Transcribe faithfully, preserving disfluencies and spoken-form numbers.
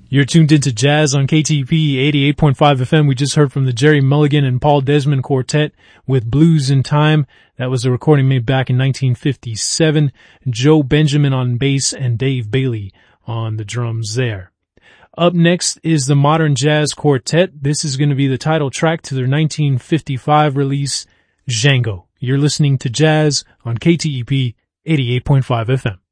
You're tuned into Jazz on K T P eighty-eight point five F M. We just heard from the Jerry Mulligan and Paul Desmond Quartet with Blues in Time. That was a recording made back in nineteen fifty-seven. Joe Benjamin on bass and Dave Bailey on the drums there. Up next is the Modern Jazz Quartet. This is going to be the title track to their nineteen fifty-five release, Django. You're listening to Jazz on K T E P eighty-eight point five F M.